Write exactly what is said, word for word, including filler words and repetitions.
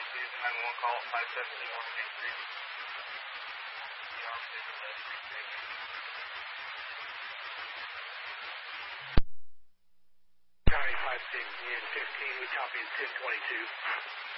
nine one one call five seven two one eight three. County five six and fifteen, we copy ten twenty-two.